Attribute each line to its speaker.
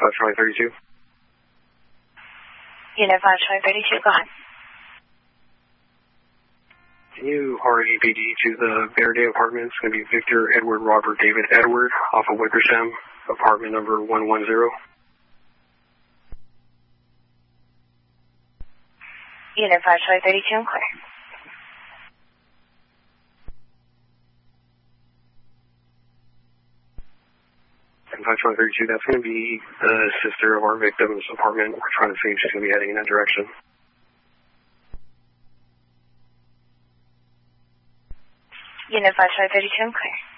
Speaker 1: 5 Charlie 32.
Speaker 2: Unit 5 Charlie 32, go ahead.
Speaker 1: Can you REPD to the Verde apartment? It's going to be Victor Edward Robert David Edward off of Wickersham, apartment number 110.
Speaker 2: Unit 5 Charlie 32, clear.
Speaker 1: 5 Charlie 32, that's going to be the sister of our victim's apartment. We're trying to see if she's going to be heading in that direction.
Speaker 2: Unit 5 Charlie 32, clear.